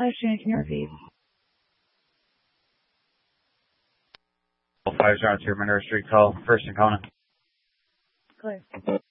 Exchange in your feed. 502 Monroe Street call. First and Kona. Clear.